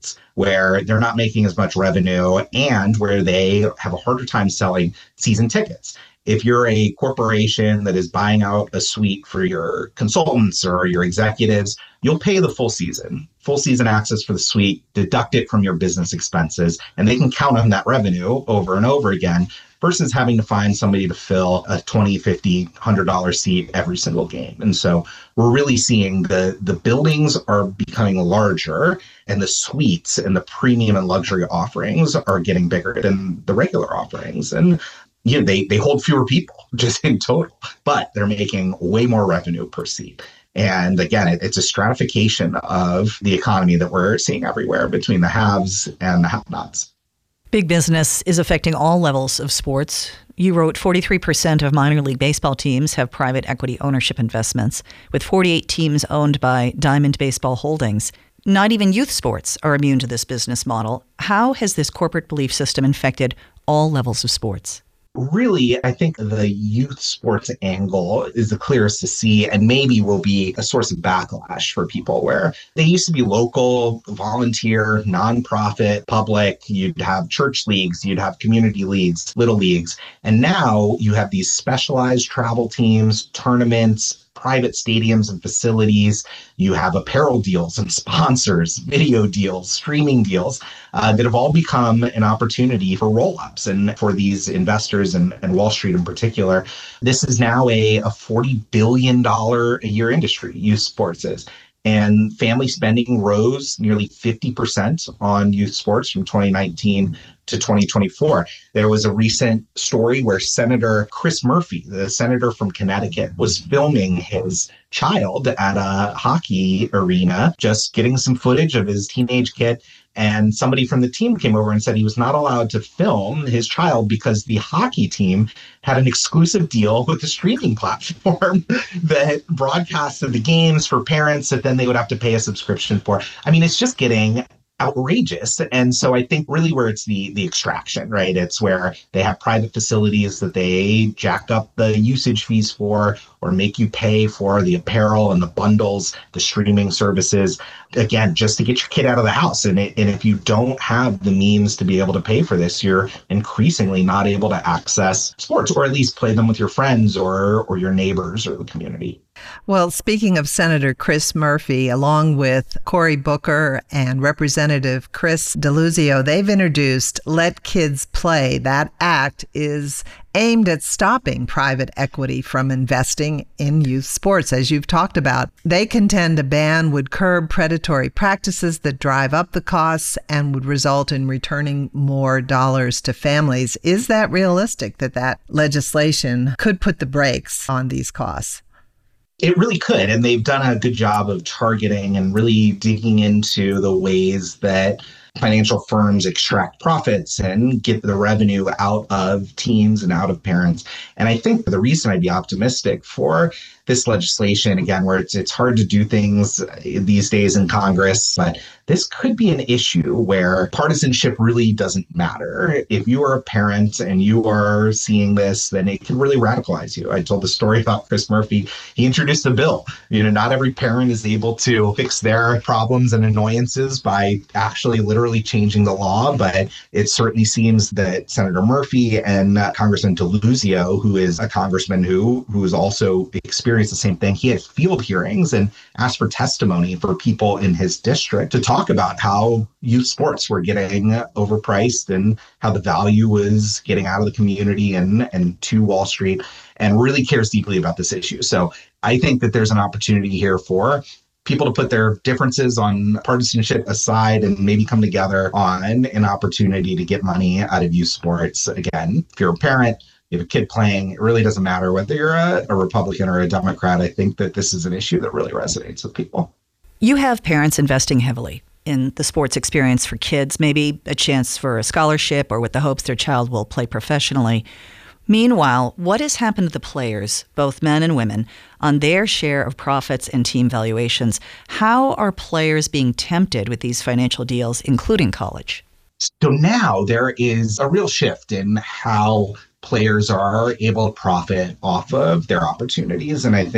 athletes where they're not making as much revenue and where they have a harder time selling season tickets. If you're a corporation that is buying out a suite for your consultants or your executives, you'll pay the full season access for the suite, deduct it from your business expenses, and they can count on that revenue over and over again versus having to find somebody to fill a $20, $50, $100 seat every single game. And so we're really seeing the buildings are becoming larger and the suites and the premium and luxury offerings are getting bigger than the regular offerings. And they hold fewer people just in total, but they're making way more revenue per seat. And again, it's a stratification of the economy that we're seeing everywhere between the haves and the have-nots. Big business is affecting all levels of sports. You wrote 43% of minor league baseball teams have private equity ownership investments, with 48 teams owned by Diamond Baseball Holdings. Not even youth sports are immune to this business model. How has this corporate belief system infected all levels of sports? Really, I think the youth sports angle is the clearest to see and maybe will be a source of backlash for people where they used to be local, volunteer, nonprofit, public. You'd have church leagues, you'd have community leagues, little leagues. And now you have these specialized travel teams, tournaments, private stadiums and facilities. You have apparel deals and sponsors, video deals, streaming deals that have all become an opportunity for roll-ups. And for these investors and Wall Street in particular, this is now a $40 billion a year industry, youth sports is. And family spending rose nearly 50% on youth sports from 2019 to 2024. There was a recent story where Senator Chris Murphy, the senator from Connecticut, was filming his child at a hockey arena, just getting some footage of his teenage kid. And somebody from the team came over and said he was not allowed to film his child because the hockey team had an exclusive deal with a streaming platform that broadcasted the games for parents that then they would have to pay a subscription for. I mean, it's just getting outrageous. And so I think really where it's the extraction, right? It's where they have private facilities that they jack up the usage fees for or make you pay for the apparel and the bundles, the streaming services, again, just to get your kid out of the house. And if you don't have the means to be able to pay for this, you're increasingly not able to access sports or at least play them with your friends or your neighbors or the community. Well, speaking of Senator Chris Murphy, along with Cory Booker and Representative Chris Deluzio, they've introduced Let Kids Play. That act is aimed at stopping private equity from investing in youth sports, as you've talked about. They contend a ban would curb predatory practices that drive up the costs and would result in returning more dollars to families. Is that realistic that legislation could put the brakes on these costs? It really could. And they've done a good job of targeting and really digging into the ways that financial firms extract profits and get the revenue out of teams and out of parents. And I think the reason I'd be optimistic for this legislation, again, where it's hard to do things these days in Congress, but this could be an issue where partisanship really doesn't matter. If you are a parent and you are seeing this, then it can really radicalize you. I told the story about Chris Murphy. He introduced a bill. Not every parent is able to fix their problems and annoyances by actually literally changing the law, but it certainly seems that Senator Murphy and Congressman Deluzio, who is a congressman who has also experienced the same thing, he had field hearings and asked for testimony for people in his district to talk about how youth sports were getting overpriced and how the value was getting out of the community and to Wall Street, and really cares deeply about this issue. So I think that there's an opportunity here for people to put their differences on partisanship aside and maybe come together on an opportunity to get money out of youth sports. Again, if you're a parent, you have a kid playing, it really doesn't matter whether you're a Republican or a Democrat. I think that this is an issue that really resonates with people. You have parents investing heavily in the sports experience for kids, maybe a chance for a scholarship or with the hopes their child will play professionally. Meanwhile, what has happened to the players, both men and women, on their share of profits and team valuations? How are players being tempted with these financial deals, including college? So now there is a real shift in how players are able to profit off of their opportunities. And I think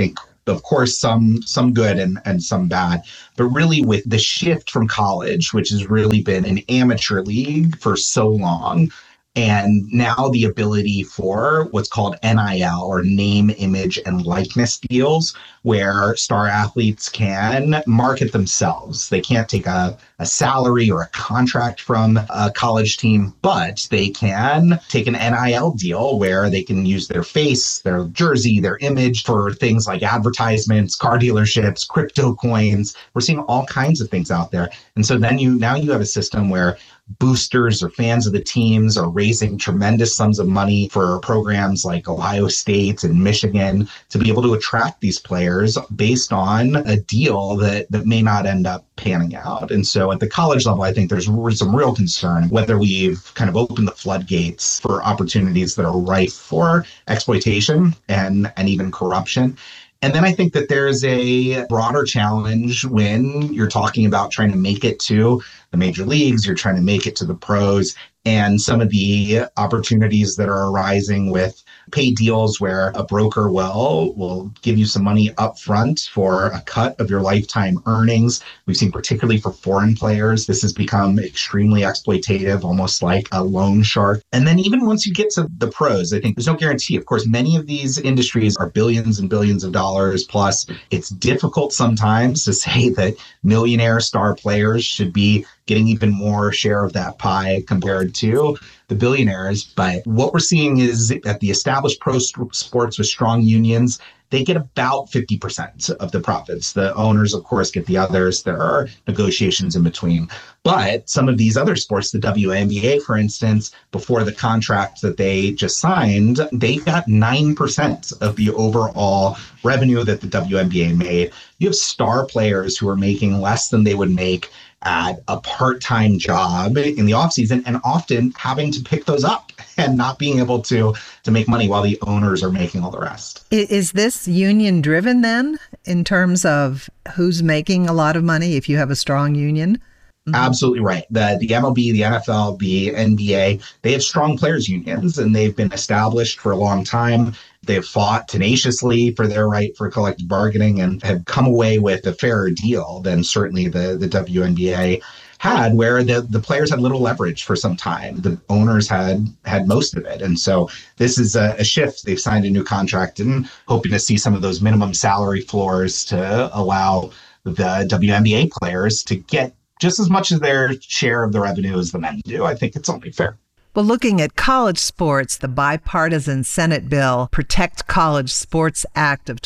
Of course, some good and some bad. But really with the shift from college, which has really been an amateur league for so long, and now the ability for what's called NIL or name, image, and likeness deals, where star athletes can market themselves. They can't take a salary or a contract from a college team, but they can take an NIL deal where they can use their face, their jersey, their image for things like advertisements, car dealerships, crypto coins. We're seeing all kinds of things out there. And so then you have a system where boosters or fans of the teams are raising tremendous sums of money for programs like Ohio State and Michigan to be able to attract these players based on a deal that may not end up panning out. And so at the college level, I think there's some real concern whether we've kind of opened the floodgates for opportunities that are rife for exploitation and even corruption. And then I think that there's a broader challenge when you're talking about trying to make it to the major leagues, you're trying to make it to the pros, and some of the opportunities that are arising with paid deals where a broker will give you some money up front for a cut of your lifetime earnings. We've seen particularly for foreign players, this has become extremely exploitative, almost like a loan shark. And then even once you get to the pros, I think there's no guarantee. Of course, many of these industries are billions and billions of dollars plus. It's difficult sometimes to say that millionaire star players should be getting even more share of that pie compared to the billionaires. But what we're seeing is at the established pro sports with strong unions, they get about 50% of the profits. The owners, of course, get the others. There are negotiations in between. But some of these other sports, the WNBA, for instance, before the contract that they just signed, they got 9% of the overall revenue that the WNBA made. You have star players who are making less than they would make at a part-time job in the offseason and often having to pick those up and not being able to make money while the owners are making all the rest. Is this union driven then in terms of who's making a lot of money if you have a strong union? Mm-hmm. Absolutely right. The MLB, the NFL, the NBA, they have strong players unions and they've been established for a long time. They've fought tenaciously for their right for collective bargaining and have come away with a fairer deal than certainly the WNBA had, where the players had little leverage for some time. The owners had most of it. And so this is a shift. They've signed a new contract and hoping to see some of those minimum salary floors to allow the WNBA players to get just as much of their share of the revenue as the men do. I think it's only fair. Well, looking at college sports, the bipartisan Senate bill Protect College Sports Act of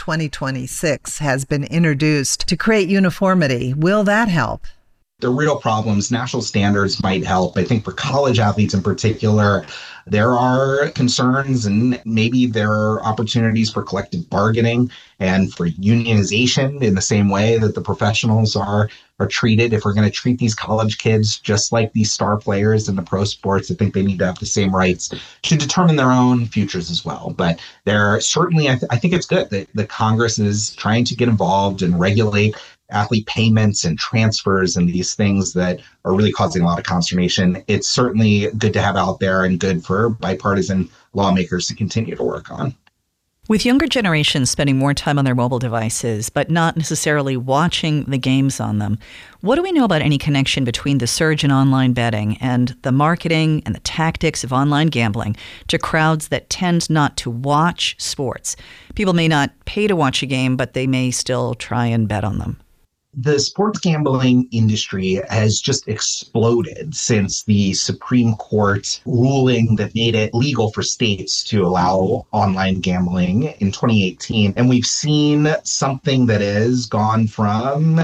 2026 has been introduced to create uniformity. Will that help? The real problems, national standards might help. I think for college athletes in particular, there are concerns and maybe there are opportunities for collective bargaining and for unionization in the same way that the professionals are treated. If we're going to treat these college kids just like these star players in the pro sports, I think they need to have the same rights to determine their own futures as well. But there are certainly, I think it's good that the Congress is trying to get involved and regulate athlete payments and transfers and these things that are really causing a lot of consternation. It's certainly good to have out there and good for bipartisan lawmakers to continue to work on. With younger generations spending more time on their mobile devices, but not necessarily watching the games on them, what do we know about any connection between the surge in online betting and the marketing and the tactics of online gambling to crowds that tend not to watch sports? People may not pay to watch a game, but they may still try and bet on them. The sports gambling industry has just exploded since the Supreme Court ruling that made it legal for states to allow online gambling in 2018. And we've seen something that has gone from,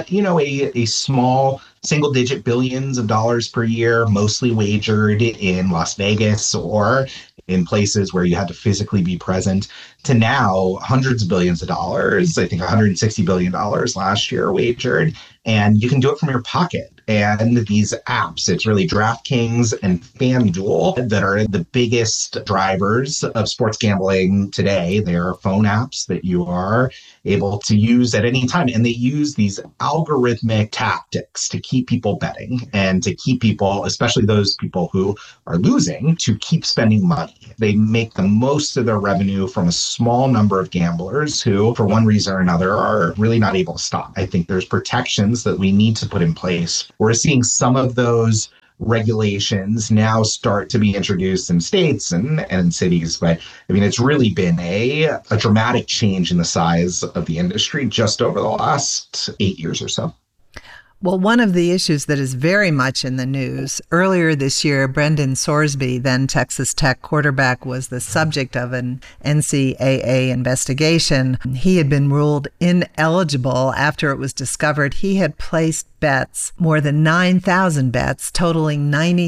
a small single-digit billions of dollars per year, mostly wagered in Las Vegas or in places where you had to physically be present, to now hundreds of billions of dollars. I think $160 billion last year wagered and you can do it from your pocket. And these apps, it's really DraftKings and FanDuel that are the biggest drivers of sports gambling today. They are phone apps that you are able to use at any time. And they use these algorithmic tactics to keep people betting and to keep people, especially those people who are losing, to keep spending money. They make the most of their revenue from a small number of gamblers who, for one reason or another, are really not able to stop. I think there's protections that we need to put in place. We're seeing some of those regulations now start to be introduced in states and cities. But I mean, it's really been a dramatic change in the size of the industry just over the last 8 years or so. Well, one of the issues that is very much in the news, earlier this year, Brendan Sorsby, then Texas Tech quarterback, was the subject of an NCAA investigation. He had been ruled ineligible after it was discovered he had placed bets, more than 9,000 bets, totaling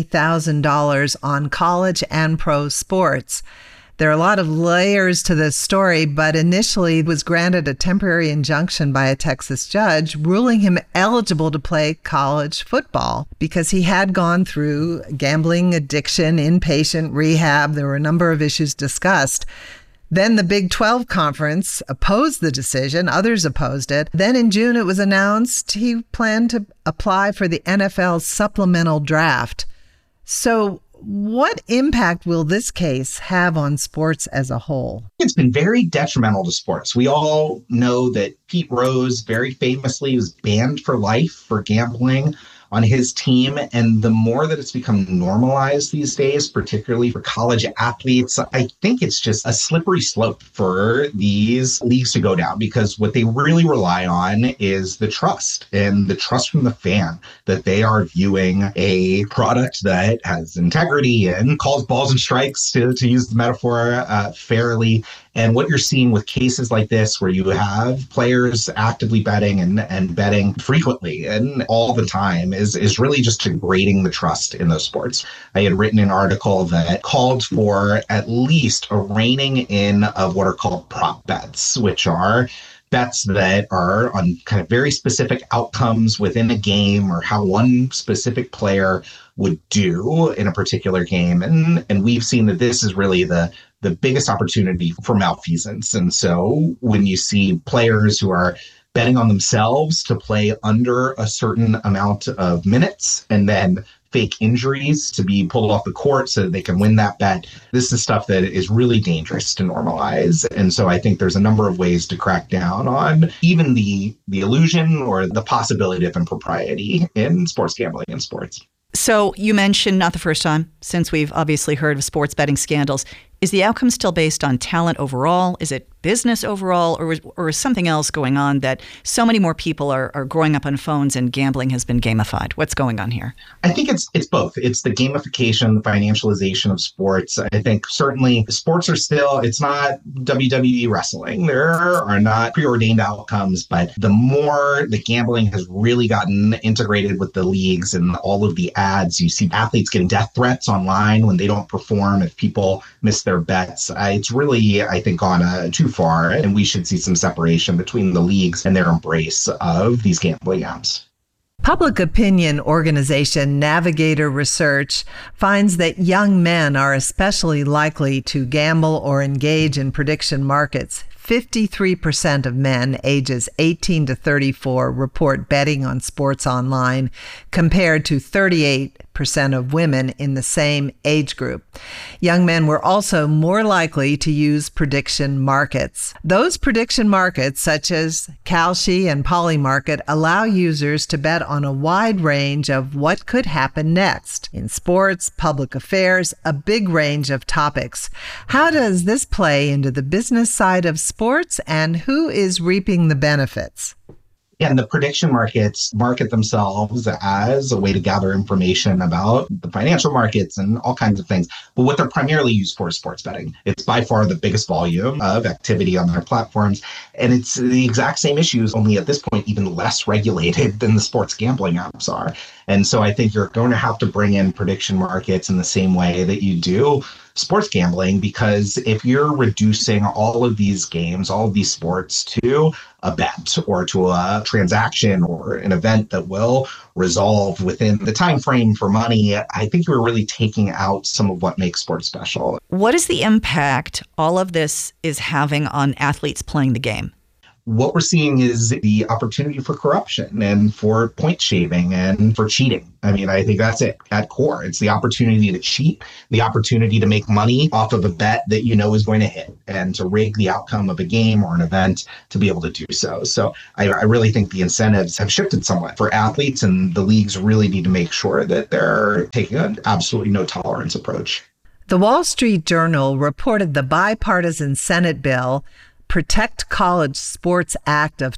$90,000 on college and pro sports. There are a lot of layers to this story, but initially was granted a temporary injunction by a Texas judge, ruling him eligible to play college football because he had gone through gambling addiction, inpatient rehab. There were a number of issues discussed. Then the Big 12 conference opposed the decision. Others opposed it. Then in June, it was announced he planned to apply for the NFL supplemental draft. So what impact will this case have on sports as a whole? It's been very detrimental to sports. We all know that Pete Rose very famously was banned for life for gambling on his team. And the more that it's become normalized these days, particularly for college athletes, I think it's just a slippery slope for these leagues to go down, because what they really rely on is the trust and the trust from the fan that they are viewing a product that has integrity and calls balls and strikes, to use the metaphor, fairly. And what you're seeing with cases like this, where you have players actively betting and betting frequently and all the time, is really just degrading the trust in those sports. I had written an article that called for at least a reining in of what are called prop bets, which are bets that are on kind of very specific outcomes within a game, or how one specific player would do in a particular game. And we've seen that this is really the biggest opportunity for malfeasance. And so when you see players who are betting on themselves to play under a certain amount of minutes and then fake injuries to be pulled off the court so that they can win that bet, this is stuff that is really dangerous to normalize. And so I think there's a number of ways to crack down on even the illusion or the possibility of impropriety in sports gambling and sports. So you mentioned, not the first time, since we've obviously heard of sports betting scandals, is the outcome still based on talent overall? Is it business overall, or is something else going on that so many more people are growing up on phones and gambling has been gamified? What's going on here? I think it's both. It's the gamification, the financialization of sports. I think certainly sports are still, it's not WWE wrestling. There are not preordained outcomes, but the more the gambling has really gotten integrated with the leagues and all of the ads, you see athletes getting death threats online when they don't perform, if people miss their bets. It's really, I think, gone too far, and we should see some separation between the leagues and their embrace of these gambling apps. Public opinion organization Navigator Research finds that young men are especially likely to gamble or engage in prediction markets. 53% of men ages 18 to 34 report betting on sports online, compared to 38% of women in the same age group. Young men were also more likely to use prediction markets. Those prediction markets, such as Kalshi and Polymarket, allow users to bet on a wide range of what could happen next in sports, public affairs, a big range of topics. How does this play into the business side of sports, and who is reaping the benefits? And the prediction markets market themselves as a way to gather information about the financial markets and all kinds of things. But what they're primarily used for is sports betting. It's by far the biggest volume of activity on their platforms. And it's the exact same issues, only at this point, even less regulated than the sports gambling apps are. And so I think you're going to have to bring in prediction markets in the same way that you do sports gambling, because if you're reducing all of these games, all of these sports to a bet or to a transaction or an event that will resolve within the time frame for money, I think you're really taking out some of what makes sports special. What is the impact all of this is having on athletes playing the game? What we're seeing is the opportunity for corruption and for point shaving and for cheating. I mean, I think that's it at core. It's the opportunity to cheat, the opportunity to make money off of a bet that you know is going to hit, and to rig the outcome of a game or an event to be able to do so. So I really think the incentives have shifted somewhat for athletes, and the leagues really need to make sure that they're taking an absolutely no tolerance approach. The Wall Street Journal reported the bipartisan Senate bill Protect College Sports Act of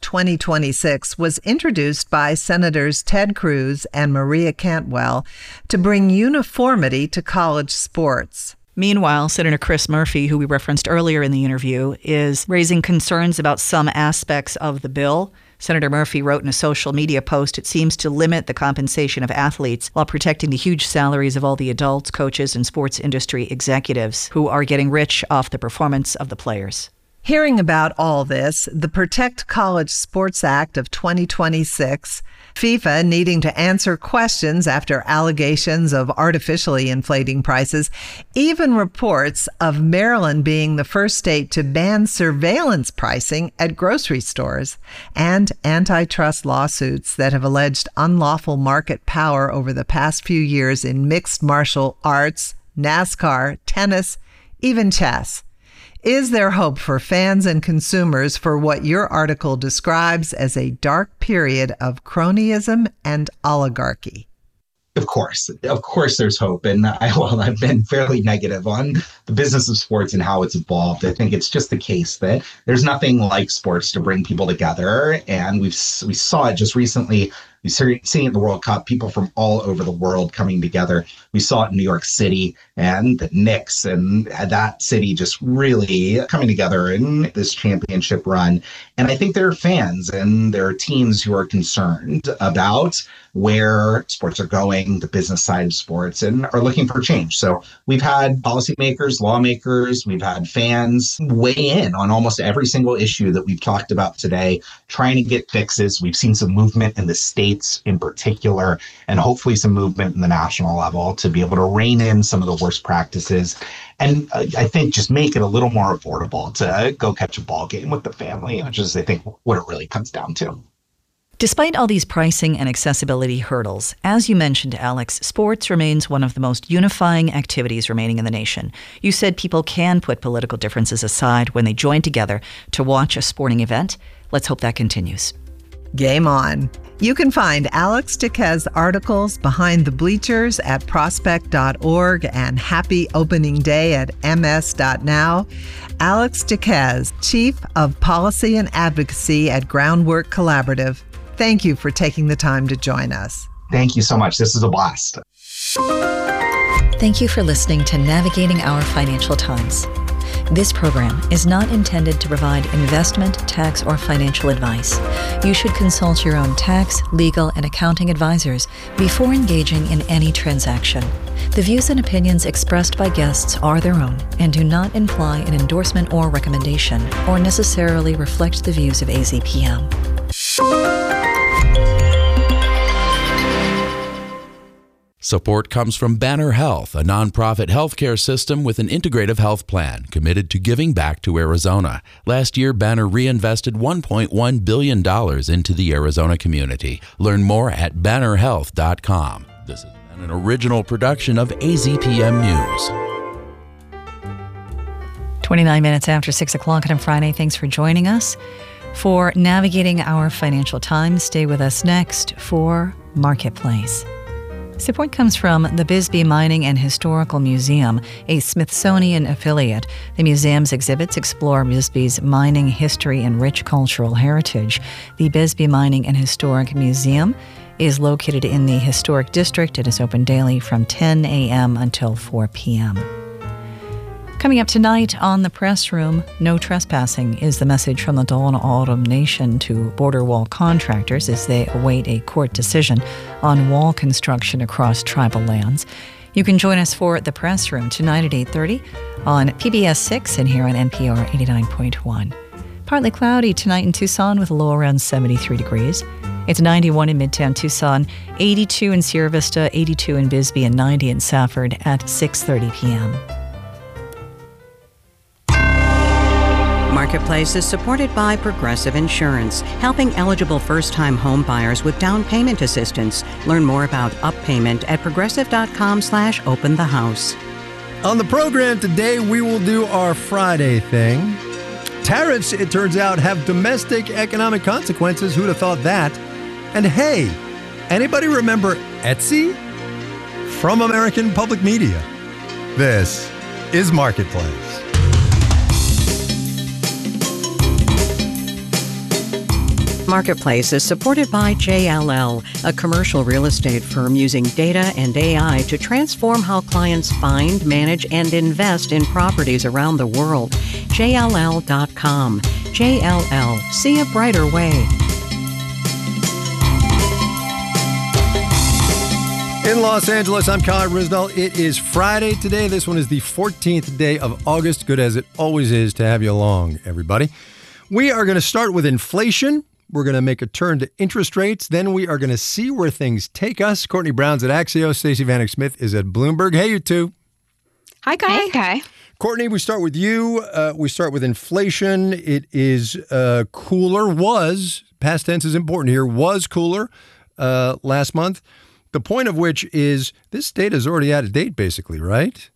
2026 was introduced by Senators Ted Cruz and Maria Cantwell to bring uniformity to college sports. Meanwhile, Senator Chris Murphy, who we referenced earlier in the interview, is raising concerns about some aspects of the bill. Senator Murphy wrote in a social media post, it seems to limit the compensation of athletes while protecting the huge salaries of all the adults, coaches, and sports industry executives who are getting rich off the performance of the players. Hearing about all this, the Protect College Sports Act of 2026, FIFA needing to answer questions after allegations of artificially inflating prices, even reports of Maryland being the first state to ban surveillance pricing at grocery stores, and antitrust lawsuits that have alleged unlawful market power over the past few years in mixed martial arts, NASCAR, tennis, even chess. Is there hope for fans and consumers for what your article describes as a dark period of cronyism and oligarchy? Of course there's hope. And I've been fairly negative on the business of sports and how it's evolved. I think it's just the case that there's nothing like sports to bring people together. And we saw it just recently. We see it in the World Cup, people from all over the world coming together. We saw it in New York City and the Knicks, and that city just really coming together in this championship run. And I think there are fans and there are teams who are concerned about where sports are going, the business side of sports, and are looking for change. So we've had policymakers, lawmakers, we've had fans weigh in on almost every single issue that we've talked about today, trying to get fixes. We've seen some movement in the states in particular, and hopefully some movement in the national level to be able to rein in some of the worst practices. And I think just make it a little more affordable to go catch a ball game with the family, which is, I think, what it really comes down to. Despite all these pricing and accessibility hurdles, as you mentioned, Alex, sports remains one of the most unifying activities remaining in the nation. You said people can put political differences aside when they join together to watch a sporting event. Let's hope that continues. Game on. You can find Alex Diquez articles behind the bleachers at prospect.org and Happy Opening Day at ms.now. Alex Diquez, Chief of Policy and Advocacy at Groundwork Collaborative. Thank you for taking the time to join us. Thank you so much. This is a blast. Thank you for listening to Navigating Our Financial Times. This program is not intended to provide investment, tax, or financial advice. You should consult your own tax, legal, and accounting advisors before engaging in any transaction. The views and opinions expressed by guests are their own and do not imply an endorsement or recommendation or necessarily reflect the views of AZPM. Support comes from Banner Health, a nonprofit healthcare system with an integrative health plan committed to giving back to Arizona. Last year, Banner reinvested $1.1 billion into the Arizona community. Learn more at bannerhealth.com. This has been an original production of AZPM News. 29 minutes after 6 o'clock on Friday. Thanks for joining us for Navigating Our Financial Times. Stay with us next for Marketplace. Support comes from the Bisbee Mining and Historical Museum, a Smithsonian affiliate. The museum's exhibits explore Bisbee's mining history and rich cultural heritage. The Bisbee Mining and Historic Museum is located in the Historic District. It is open daily from 10 a.m. until 4 p.m. Coming up tonight on The Press Room, no trespassing is the message from the Dawn Autumn Nation to border wall contractors as they await a court decision on wall construction across tribal lands. You can join us for The Press Room tonight at 8:30 on PBS 6 and here on NPR 89.1. Partly cloudy tonight in Tucson with a low around 73 degrees. It's 91 in Midtown Tucson, 82 in Sierra Vista, 82 in Bisbee, and 90 in Safford at 6:30 p.m. Marketplace is supported by Progressive Insurance, helping eligible first-time home buyers with down payment assistance. Learn more about Up Payment at progressive.com/openthehouse. On the program today, we will do our Friday thing. Tariffs, it turns out, have domestic economic consequences. Who'd have thought that? And hey, anybody remember Etsy? From American Public Media. This is Marketplace. Marketplace is supported by JLL, a commercial real estate firm using data and AI to transform how clients find, manage, and invest in properties around the world. JLL.com. JLL. See a brighter way. In Los Angeles, I'm Kyle Risdell. It is Friday today. This one is the 14th day of August. Good as it always is to have you along, everybody. We are going to start with inflation. We're going to make a turn to interest rates. Then we are going to see where things take us. Courtney Brown's at Axios. Stacey Vanek Smith is at Bloomberg. Hey, you two. Hi, Kai. Hey, Kai. Courtney, we start with you. We start with inflation. It is cooler, past tense is important here, was cooler last month. The point of which is this data is already out of date, basically, right?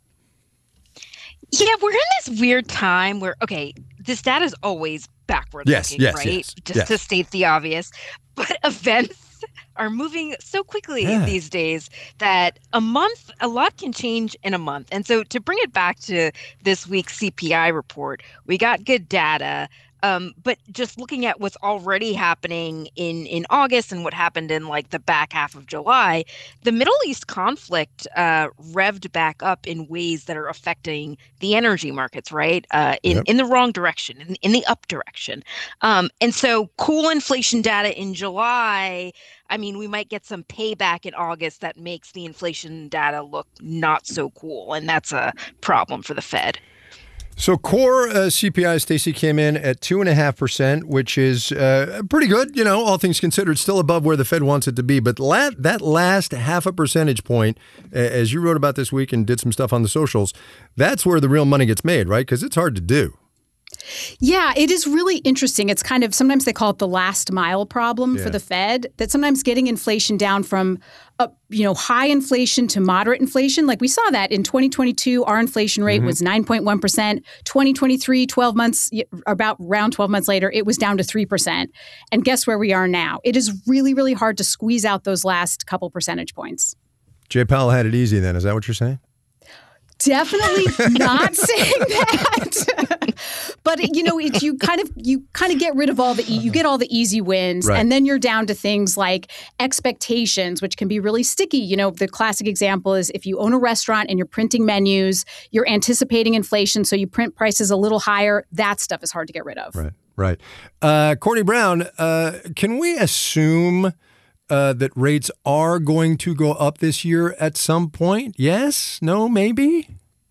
Yeah, we're in this weird time where, this data is always backward looking, right? Just to state the obvious. But events are moving so quickly these days that a lot can change in a month. And so to bring it back to this week's CPI report, we got good data. But just looking at what's already happening in August and what happened in like the back half of July, the Middle East conflict revved back up in ways that are affecting the energy markets, right? In the wrong direction, in the up direction. And so cool inflation data in July, I mean, we might get some payback in August that makes the inflation data look not so cool. And that's a problem for the Fed. So core CPI, Stacey, came in at 2.5%, which is pretty good, all things considered, still above where the Fed wants it to be. But that last half a percentage point, as you wrote about this week and did some stuff on the socials, that's where the real money gets made, right? Because it's hard to do. Yeah, it is really interesting. It's kind of, sometimes they call it the last mile problem for the Fed, that sometimes getting inflation down from high inflation to moderate inflation. Like we saw that in 2022, our inflation rate was 9.1%. 2023, 12 months, around 12 months later, it was down to 3%. And guess where we are now? It is really, really hard to squeeze out those last couple percentage points. Jay Powell had it easy then. Is that what you're saying? Definitely not saying that. But you kind of get rid of all you get all the easy wins, right. And then you're down to things like expectations, which can be really sticky. The classic example is if you own a restaurant and you're printing menus, you're anticipating inflation, so you print prices a little higher. That stuff is hard to get rid of. Right. Courtney Brown, can we assume that rates are going to go up this year at some point? Yes? No? Maybe?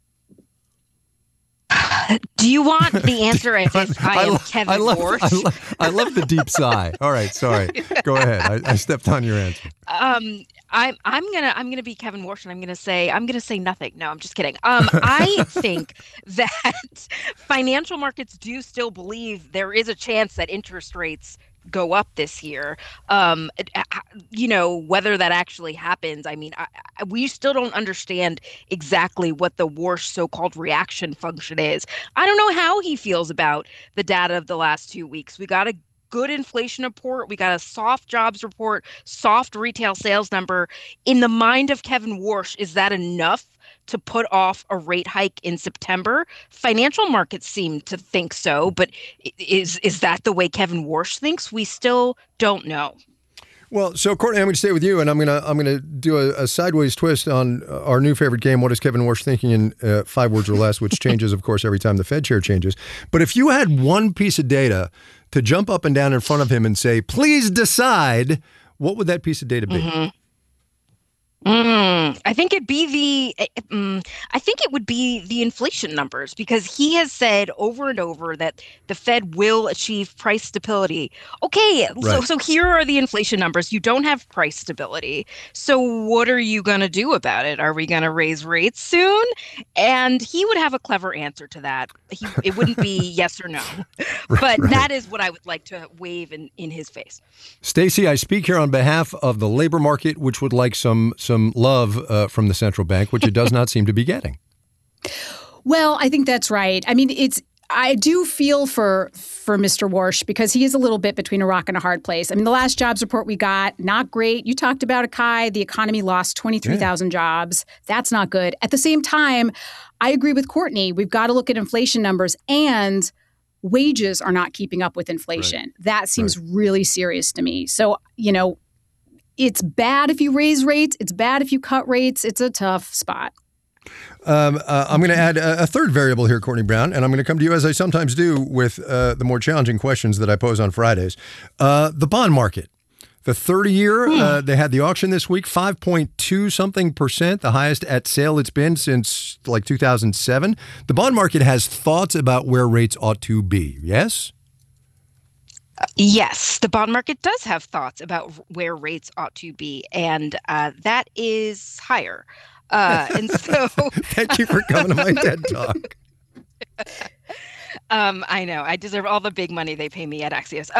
Do you want the answer if I am Kevin Warsh? I love the deep sigh. All right, sorry. Go ahead. I stepped on your answer. I'm gonna be Kevin Warsh, and I'm gonna say nothing. No, I'm just kidding. I think that financial markets do still believe there is a chance that interest rates go up this year. Whether that actually happens, I mean, we still don't understand exactly what the Warsh so-called reaction function is. I don't know how he feels about the data of the last 2 weeks. We got a good inflation report. We got a soft jobs report, soft retail sales number. In the mind of Kevin Warsh, is that enough to put off a rate hike in September? Financial markets seem to think so, but is that the way Kevin Warsh thinks? We still don't know. Well, so Courtney, I'm going to stay with you, and I'm going to do a sideways twist on our new favorite game. What is Kevin Warsh thinking in 5 words or less? Which changes, of course, every time the Fed chair changes. But if you had one piece of data to jump up and down in front of him and say, "Please decide," what would that piece of data be? Mm-hmm. I think it'd be I think it would be the inflation numbers, because he has said over and over that the Fed will achieve price stability. Okay, right. So here are the inflation numbers. You don't have price stability. So what are you going to do about it? Are we going to raise rates soon? And he would have a clever answer to that. It wouldn't be yes or no, but right. That is what I would like to wave in his face. Stacey, I speak here on behalf of the labor market, which would like some love from the central bank, which it does not seem to be getting. Well, I think that's right. I mean, I do feel for Mr. Warsh, because he is a little bit between a rock and a hard place. I mean, the last jobs report we got, not great. You talked about Akai. The economy lost 23,000 jobs. That's not good. At the same time, I agree with Courtney. We've got to look at inflation numbers, and wages are not keeping up with inflation. Right. That seems really serious to me. So, it's bad if you raise rates. It's bad if you cut rates. It's a tough spot. I'm going to add a third variable here, Courtney Brown, and I'm going to come to you as I sometimes do with the more challenging questions that I pose on Fridays. The bond market. The 30-year, they had the auction this week, 5.2 something %, the highest at sale it's been since like 2007. The bond market has thoughts about where rates ought to be, yes? Yes, the bond market does have thoughts about where rates ought to be, and that is higher. And so, thank you for coming to my TED Talk. I know I deserve all the big money they pay me at Axios.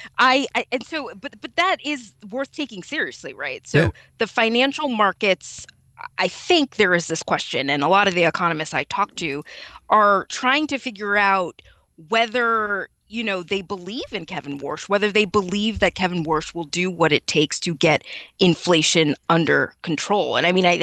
But that is worth taking seriously, right? So the financial markets, I think there is this question, and a lot of the economists I talk to are trying to figure out whether they believe in Kevin Warsh, whether they believe that Kevin Warsh will do what it takes to get inflation under control. And I mean,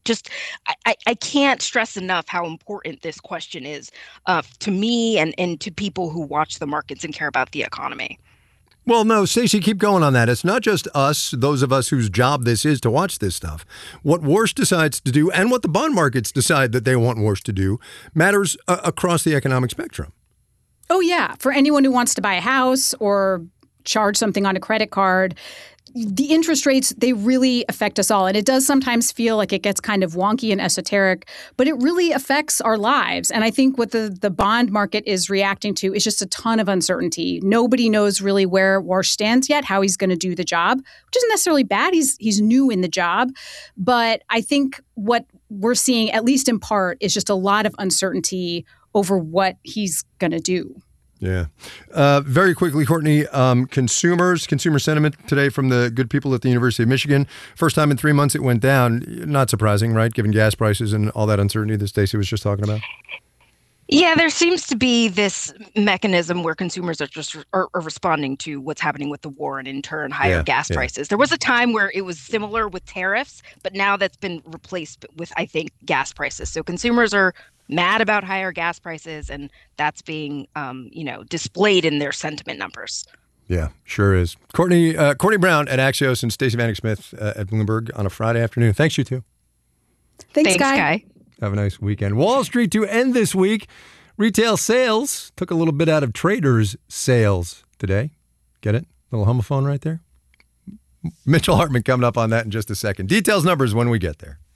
I can't stress enough how important this question is to me and to people who watch the markets and care about the economy. Well, no, Stacey, keep going on that. It's not just us, those of us whose job this is to watch this stuff. What Warsh decides to do and what the bond markets decide that they want Warsh to do matters across the economic spectrum. Oh, yeah. For anyone who wants to buy a house or charge something on a credit card, the interest rates, they really affect us all. And it does sometimes feel like it gets kind of wonky and esoteric, but it really affects our lives. And I think what the bond market is reacting to is just a ton of uncertainty. Nobody knows really where Warsh stands yet, how he's going to do the job, which isn't necessarily bad. He's new in the job. But I think what we're seeing, at least in part, is just a lot of uncertainty over what he's going to do. Yeah. Very quickly, Courtney, consumer sentiment today from the good people at the University of Michigan. First time in 3 months it went down. Not surprising, right? Given gas prices and all that uncertainty that Stacey was just talking about. Yeah, there seems to be this mechanism where consumers are responding to what's happening with the war and in turn higher gas prices. There was a time where it was similar with tariffs, but now that's been replaced with, I think, gas prices. So consumers are mad about higher gas prices, and that's being, displayed in their sentiment numbers. Yeah, sure is. Courtney Brown at Axios and Stacey Vanek Smith at Bloomberg on a Friday afternoon. Thanks, you two. Thanks, Guy. Have a nice weekend. Wall Street to end this week. Retail sales took a little bit out of traders' sales today. Get it? Little homophone right there. Mitchell Hartman coming up on that in just a second. Details, numbers when we get there.